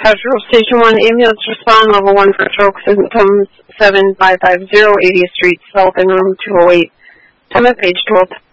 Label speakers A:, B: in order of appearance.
A: Federal Station 1, ambulance respond, level 1 for stroke symptoms, 7550 80th Street, South in room 208. Time of page 12.